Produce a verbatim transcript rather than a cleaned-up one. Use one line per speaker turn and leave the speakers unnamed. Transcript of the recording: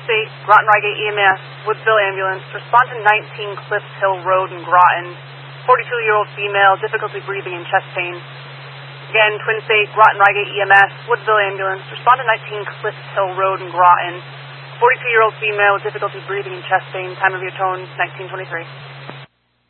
State, Groton Reigate E M S, Woodville Ambulance. Respond to nineteen Cliffs Hill Road in Groton. forty-two-year-old female, difficulty breathing and chest pain. Again, Twin State, Groton Reigate E M S, Woodville Ambulance. Respond to nineteen Cliffs Hill Road in Groton. forty-two-year-old female with difficulty breathing and chest pain. Time of your tone, nineteen twenty-three.